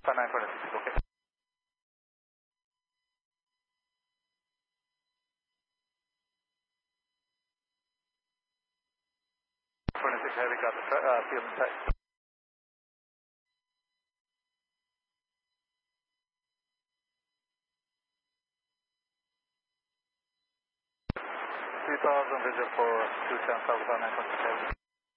946, okay. Heavy, got the field in sight. 2000 visual for 210 South 946.